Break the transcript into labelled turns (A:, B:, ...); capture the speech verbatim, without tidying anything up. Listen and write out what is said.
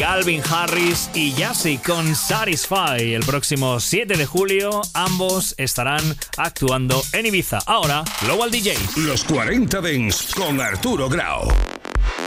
A: Calvin Harris y Yassi con Satisfy. El próximo siete de julio ambos estarán actuando en Ibiza. Ahora, Global D J.
B: Los cuarenta Dance con Arturo Grau.